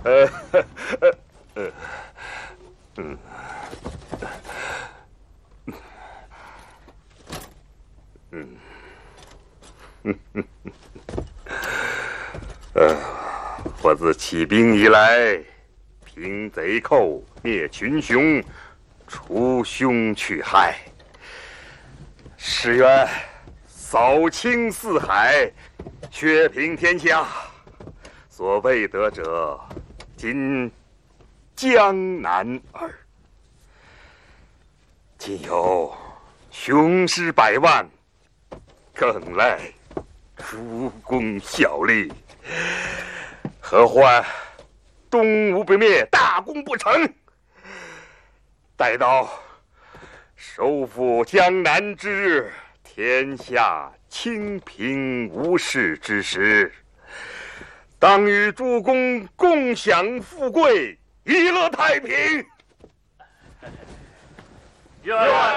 我自起兵以来，平贼寇，灭群雄，除凶去害，誓愿扫清四海，削平天下。所未得者，今江南耳。今有雄师100万，更来主公效力，何患东吴不灭，大功不成？待到收复江南之日，天下清平无事之时，当与诸公共享富贵，以乐太平。 愿